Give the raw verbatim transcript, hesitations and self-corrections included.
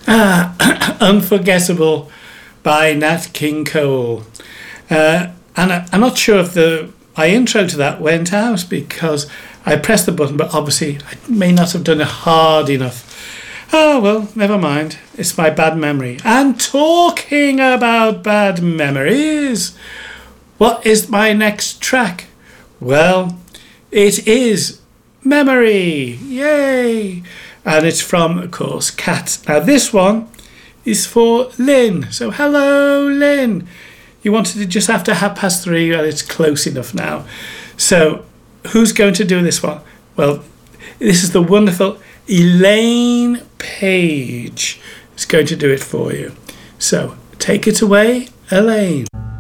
Ah, Unforgettable by Nat King Cole. Uh, and I, I'm not sure if the my intro to that went out because I pressed the button, but obviously I may not have done it hard enough. Oh, well, never mind. It's my bad memory. And talking about bad memories, what is my next track? Well, it is Memory. Yay! And it's from, of course, Cats. Now, this one is for Lynn. So, hello, Lynn. You wanted it just after half past three, and it's close enough now. So, who's going to do this one? Well, this is the wonderful Elaine Page is going to do it for you. So, take it away, Elaine.